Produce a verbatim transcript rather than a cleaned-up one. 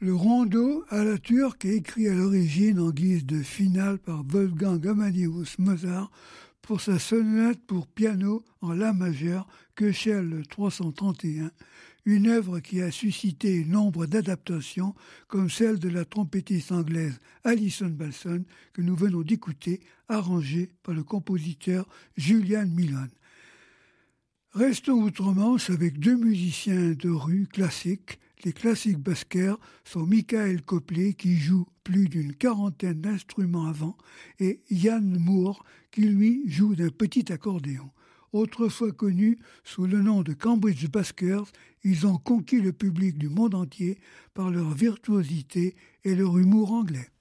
Le rondo à la turque est écrit à l'origine en guise de finale par Wolfgang Amadeus Mozart pour sa sonate pour piano en la majeur Köchel trois cent trente et un, une œuvre qui a suscité nombre d'adaptations comme celle de la trompettiste anglaise Alison Balson que nous venons d'écouter, arrangée par le compositeur Julian Milone. Restons outre-Manche avec deux musiciens de rue classiques. Les classiques basqueurs sont Michael Copley qui joue plus d'une quarantaine d'instruments à vent et Yann Moore qui lui joue d'un petit accordéon. Autrefois connus sous le nom de Cambridge Baskers, ils ont conquis le public du monde entier par leur virtuosité et leur humour anglais.